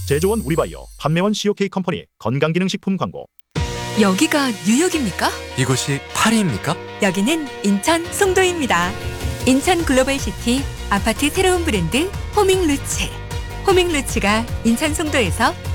제조원 우리바이오, 판매원 COK 컴퍼니 건강기능식품 광고. 여기가 뉴욕입니까? 이곳이 파리입니까? 여기는 인천 송도입니다. 인천 글로벌시티 아파트 새로운 브랜드 호밍루츠. 호밍루츠가 인천 송도에서